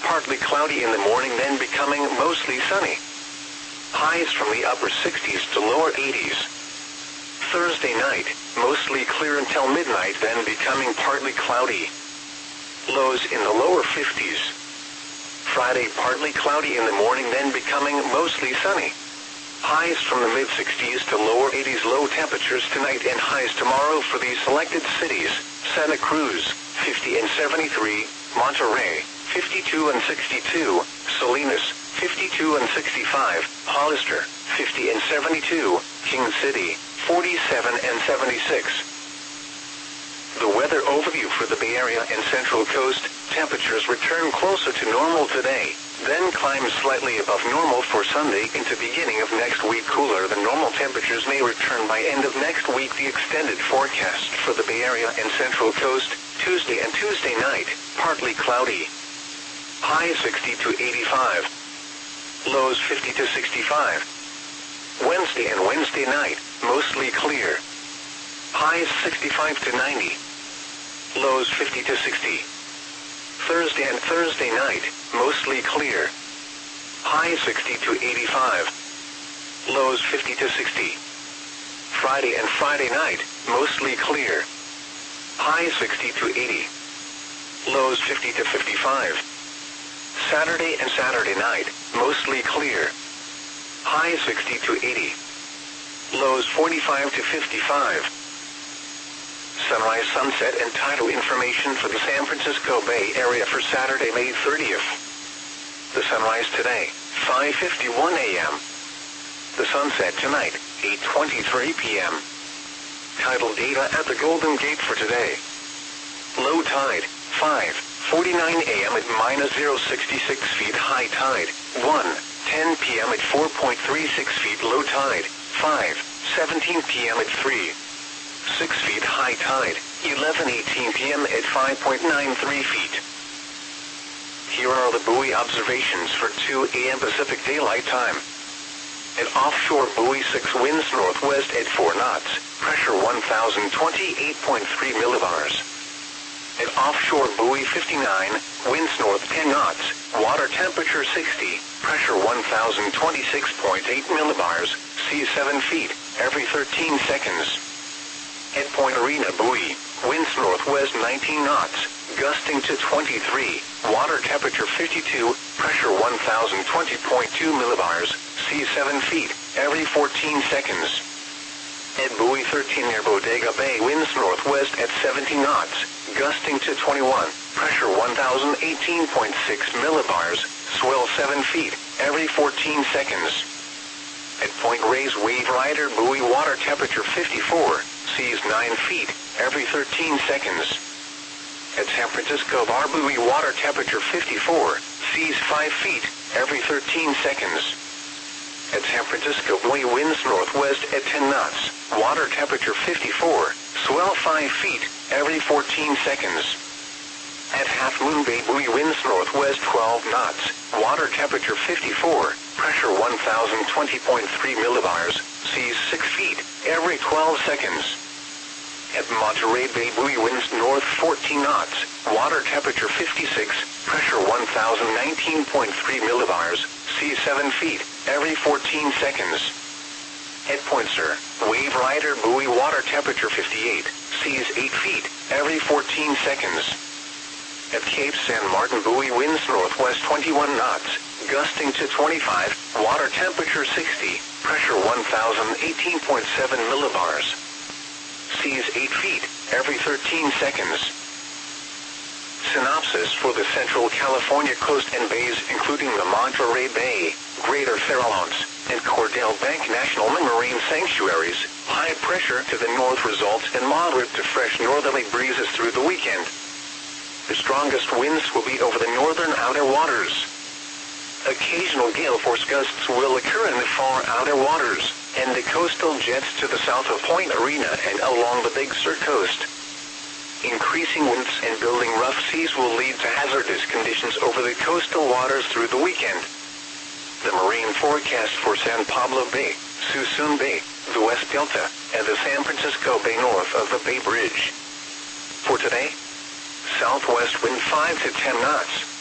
partly cloudy in the morning, then becoming mostly sunny. Highs from the upper 60s to lower 80s. Thursday night, mostly clear until midnight, then becoming partly cloudy. Lows in the lower 50s. Friday, partly cloudy in the morning, then becoming mostly sunny. Highs from the mid-60s to lower 80s. Low temperatures tonight and highs tomorrow for these selected cities: Santa Cruz, 50 and 73, Monterey, 52 and 62, Salinas, 52 and 65, Hollister, 50 and 72, King City, 47 and 76. The weather overview for the Bay Area and Central Coast: temperatures return closer to normal today, then climb slightly above normal for Sunday into beginning of next week. Cooler than normal temperatures may return by end of next week. The extended forecast for the Bay Area and Central Coast: Tuesday and Tuesday night, partly cloudy. High 60 to 85. Lows 50 to 65. Wednesday and Wednesday night, mostly clear. Highs 65 to 90. Lows 50 to 60. Thursday and Thursday night, mostly clear. Highs 60 to 85. Lows 50 to 60. Friday and Friday night, mostly clear. Highs 60 to 80. Lows 50 to 55. Saturday and Saturday night, mostly clear. Highs 60 to 80. Lows 45 to 55. Sunrise, sunset, and tidal information for the San Francisco Bay Area for Saturday, May 30th. The sunrise today, 5:51 a.m. The sunset tonight, 8:23 p.m. Tidal data at the Golden Gate for today. Low tide, 5:49 a.m. at -0.66 feet. High tide, 1:10 p.m. at 4.36 feet. Low tide, 5:17 p.m. at 3.6 feet. High tide, 11:18 p.m. at 5.93 feet. Here are the buoy observations for 2 a.m. Pacific Daylight Time. An offshore buoy 6, winds northwest at 4 knots, pressure 1,028.3 millibars. An offshore buoy 59, winds north 10 knots, water temperature 60, pressure 1,026.8 millibars, seas 7 feet, every 13 seconds. At Point Arena buoy, winds northwest 19 knots, gusting to 23, water temperature 52, pressure 1,020.2 millibars, seas 7 feet, every 14 seconds. At buoy 13 near Bodega Bay, winds northwest at 17 knots, gusting to 21, pressure 1,018.6 millibars, swell 7 feet, every 14 seconds. At Point Reyes Wave Rider buoy, water temperature 54, seas 9 feet, every 13 seconds. At San Francisco Bar buoy, water temperature 54, seas 5 feet, every 13 seconds. At San Francisco buoy, winds northwest at 10 knots, water temperature 54, swell 5 feet, every 14 seconds. At Half Moon Bay buoy, winds northwest 12 knots, water temperature 54, pressure 1,020.3 millibars, seas 6 feet, every 12 seconds. At Monterey Bay buoy, winds north 14 knots, water temperature 56, pressure 1,019.3 millibars, seas 7 feet, every 14 seconds. At Point Sur, Wave Rider buoy, water temperature 58, seas 8 feet, every 14 seconds. At Cape San Martin buoy, winds northwest 21 knots, gusting to 25, water temperature 60, pressure 1,018.7 millibars. Seas 8 feet, every 13 seconds. Synopsis for the Central California coast and bays, including the Monterey Bay, Greater Farallones, and Cordell Bank National Marine Sanctuaries. High pressure to the north results in moderate to fresh northerly breezes through the weekend. The strongest winds will be over the northern outer waters. Occasional gale force gusts will occur in the far outer waters, and the coastal jets to the south of Point Arena and along the Big Sur coast. Increasing winds and building rough seas will lead to hazardous conditions over the coastal waters through the weekend. The marine forecast for San Pablo Bay, Suisun Bay, the West Delta, and the San Francisco Bay north of the Bay Bridge. For today, southwest wind 5 to 10 knots.